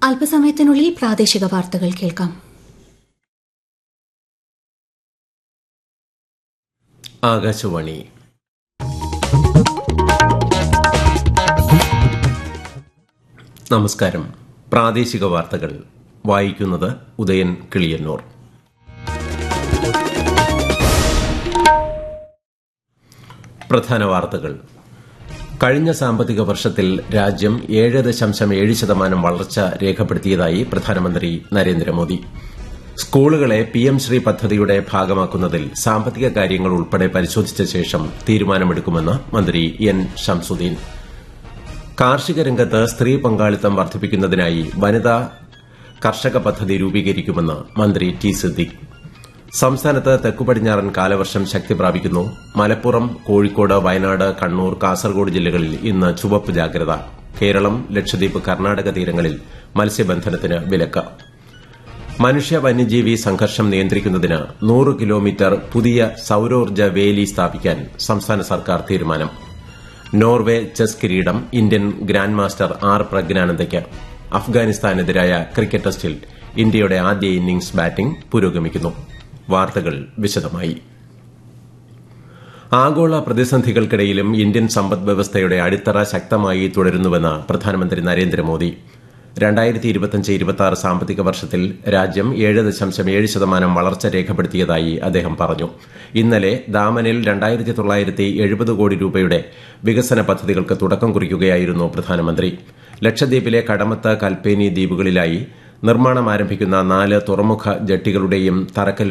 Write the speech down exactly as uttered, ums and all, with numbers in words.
അല്പസമയത്തിനുള്ളിൽ പ്രാദേശിക വാർത്തകൾ കേൾക്കാം. ആകാശവാണി. നമസ്കാരം. പ്രാദേശിക വാർത്തകൾ വായിക്കുന്നത് ഉദയൻ കിളിയന്നൂർ. പ്രധാന വാർത്തകൾ. കഴിഞ്ഞ സാമ്പത്തിക വർഷത്തിൽ രാജ്യം ഏഴ് ദശാംശം ഏഴ് ശതമാനം വളർച്ച രേഖപ്പെടുത്തിയതായി പ്രധാനമന്ത്രി നരേന്ദ്രമോദി. സ്കൂളുകളെ പിഎം ശ്രീ പദ്ധതിയുടെ ഭാഗമാക്കുന്നതിൽ സാമ്പത്തിക കാര്യങ്ങൾ ഉൾപ്പെടെ പരിശോധിച്ച ശേഷം തീരുമാനമെടുക്കുമെന്ന് മന്ത്രി എൻ ഷംസുദ്ദീൻ. കാർഷിക രംഗത്ത് സ്ത്രീ പങ്കാളിത്തം വർദ്ധിപ്പിക്കുന്നതിനായി വനിതാ കർഷക പദ്ധതി രൂപീകരിക്കുമെന്ന് മന്ത്രി ടി സിദ്ദിഖ്. സംസ്ഥാനത്ത് തെക്കുപടിഞ്ഞാറൻ കാലവർഷം ശക്തി പ്രാപിക്കുന്നു. മലപ്പുറം, കോഴിക്കോട്, വയനാട്, കണ്ണൂർ, കാസർഗോഡ് ജില്ലകളിൽ ഇന്ന് ചുവപ്പ് ജാഗ്രത. കേരളം, ലക്ഷദ്വീപ്, കർണാടക തീരങ്ങളിൽ മത്സ്യബന്ധനത്തിന് വിലക്ക്. മനുഷ്യ വന്യജീവി സംഘർഷം നിയന്ത്രിക്കുന്നതിന് നൂറ് കിലോമീറ്റർ പുതിയ സൌരോർജ്ജ വേലി സ്ഥാപിക്കാൻ സംസ്ഥാന സർക്കാർ തീരുമാനം. നോർവേ ചെസ് കിരീടം Indian grand master R പ്രജ്ഞാനന്ദയ്ക്ക്. അഫ്ഗാനിസ്ഥാനെതിരായ cricket ടെസ്റ്റിൽ ഇന്ത്യയുടെ ആദ്യ ഇന്നിംഗ്സ് ബാറ്റിംഗ് പുരോഗമിക്കുന്നു. വാർത്തകൾ വിശദമായി. ആഗോള പ്രതിസന്ധികൾക്കിടയിലും ഇന്ത്യൻ സമ്പദ് വ്യവസ്ഥയുടെ അടിത്തറ ശക്തമായി തുടരുന്നുവെന്ന് പ്രധാനമന്ത്രി നരേന്ദ്രമോദി. രണ്ടായിരത്തി ഇരുപത്തിയഞ്ച് ഇരുപത്തിയാറ് സാമ്പത്തിക വർഷത്തിൽ രാജ്യം ഏഴ് ദശാംശം ഏഴ് ശതമാനം വളർച്ച രേഖപ്പെടുത്തിയതായി അദ്ദേഹം പറഞ്ഞു. ഇന്നലെ ദാമനിൽ രണ്ടായിരത്തി തൊള്ളായിരത്തി എഴുപത് കോടി രൂപയുടെ വികസന പദ്ധതികൾക്ക് തുടക്കം കുറിക്കുകയായിരുന്നു പ്രധാനമന്ത്രി. ലക്ഷദ്വീപിലെ കടമത്ത്, കൽപ്പേനി ദ്വീപുകളിലായി നിർമ്മാണം ആരംഭിക്കുന്ന നാല് തുറമുഖ ജട്ടികളുടെയും തറക്കല്ലിടൽ